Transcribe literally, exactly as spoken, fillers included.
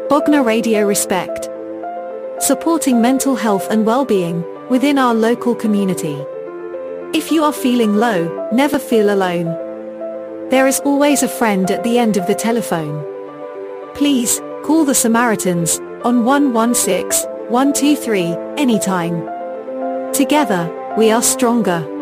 Bogna Radio Respect. Supporting mental health and well-being within our local community. If you are feeling low, never feel alone. There is always a friend at the end of the telephone. Please, call the Samaritans on one one six, one two three anytime. Together, we are stronger.